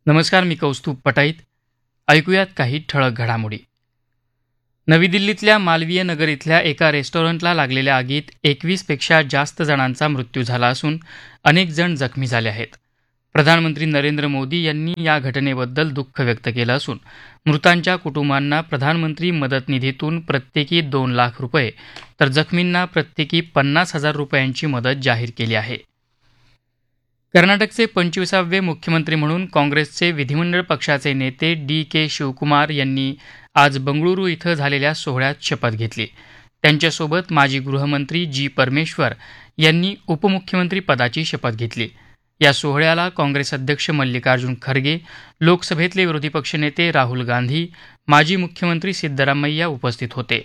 नमस्कार, मी कौस्तुभ पटाईत. ऐकूयात काही ठळक घडामोडी. नवी दिल्लीतल्या मालवीय नगर इथल्या एका रेस्टॉरंटला लागलेल्या आगीत 21पेक्षा जास्त जणांचा मृत्यू झाला असून अनेक जण जखमी झाले आहेत. प्रधानमंत्री नरेंद्र मोदी यांनी या घटनेबद्दल दुःख व्यक्त केलं असून मृतांच्या कुटुंबांना प्रधानमंत्री मदत निधीतून प्रत्येकी 2 लाख रुपये तर जखमींना प्रत्येकी 50,000 रुपयांची मदत जाहीर केली आहे. कर्नाटकचे 25वे मुख्यमंत्री म्हणून काँग्रेसचे विधिमंडळ पक्षाचे नेते डी.के. शिवकुमार यांनी आज बंगळुरू इथं झालेल्या सोहळ्यात शपथ घेतली. त्यांच्यासोबत माजी गृहमंत्री जी. परमेश्वर यांनी उपमुख्यमंत्री पदाची शपथ घेतली. या सोहळ्याला काँग्रेस अध्यक्ष मल्लिकार्जुन खरगे, लोकसभेतले विरोधी पक्षनेते राहुल गांधी, माजी मुख्यमंत्री सिद्धरामय्या उपस्थित होते.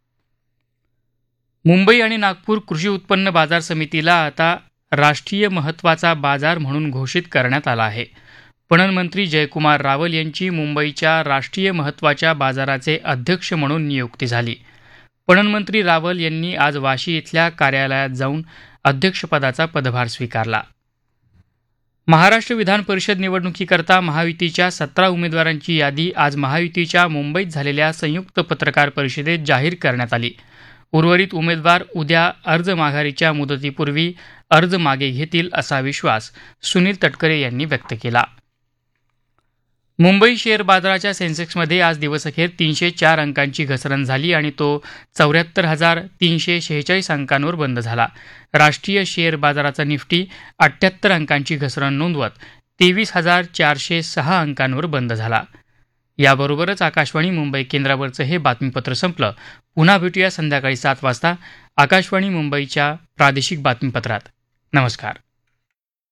मुंबई आणि नागपूर कृषी उत्पन्न बाजार समितीला आता राष्ट्रीय महत्त्वाचा बाजार म्हणून घोषित करण्यात आला आहे. पणन मंत्री जयकुमार रावल यांची मुंबईच्या राष्ट्रीय महत्त्वाच्या बाजाराचे अध्यक्ष म्हणून नियुक्ती झाली. पणन मंत्री रावल यांनी आज वाशी इथल्या कार्यालयात जाऊन अध्यक्षपदाचा पदभार स्वीकारला. महाराष्ट्र विधान परिषद निवडणुकीकरता महायुतीच्या 17 उमेदवारांची यादी आज महायुतीच्या मुंबईत झालेल्या संयुक्त पत्रकार परिषदेत जाहीर करण्यात आली. उर्वरित उमेदवार उद्या अर्ज माघारीच्या मुदतीपूर्वी अर्ज मागे घेतील असा विश्वास सुनील तटकरे यांनी व्यक्त केला. मुंबई शेअर बाजाराच्या सेन्सेक्समध्ये आज दिवसअखेर 304 अंकांची घसरण झाली आणि तो 74,346 अंकांवर बंद झाला. राष्ट्रीय शेअर बाजाराचा निफ्टी 78 अंकांची घसरण नोंदवत 23,406 अंकांवर बंद झाला. याबरोबरच आकाशवाणी मुंबई केंद्रावरचं हे बातमीपत्र संपलं. पुन्हा भेटूया संध्याकाळी 7 वाजता आकाशवाणी मुंबईच्या प्रादेशिक बातमीपत्रात. नमस्कार.